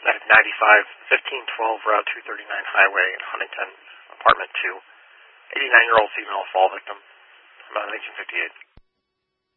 at 95-1512 Route 239 Highway in Huntington, Apartment 2. 89-year-old female fall victim, about 1958.